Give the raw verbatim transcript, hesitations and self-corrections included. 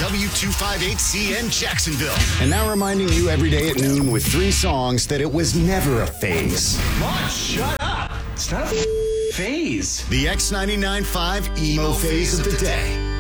W two fifty-eight C N Jacksonville. And now reminding you every day at noon with three songs that it was never a phase. Mom, shut up. It's not a phase. The X ninety-nine point five Emo Phase of the Day.